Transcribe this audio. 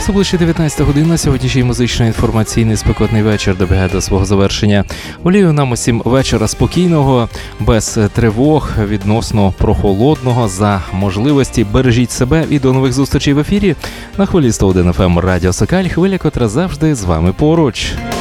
Все ближче 19 година. Сьогоднішній музично-інформаційний спекотний вечір добігає до свого завершення. Волію нам усім вечора спокійного, без тривог, відносно прохолодного. За можливості бережіть себе і до нових зустрічей в ефірі на хвилі 101 FM Радіо Сокаль, хвиля, котра завжди з вами поруч.